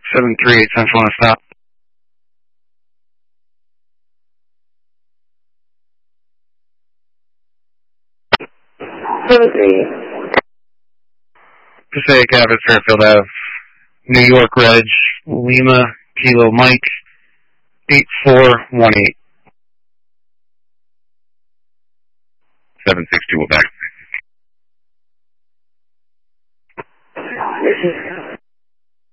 738 Central on a stop. 738. Passaic Ave, Fairfield Ave, New York Reg, Lima, Kilo Mike, 8418. 762 will back. This is